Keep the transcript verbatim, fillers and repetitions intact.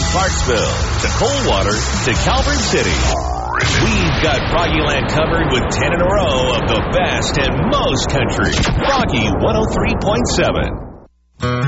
Clarksville to Coldwater to Calvert City. We've got Froggyland covered with ten in a row of the best and most country. Froggy one oh three point seven.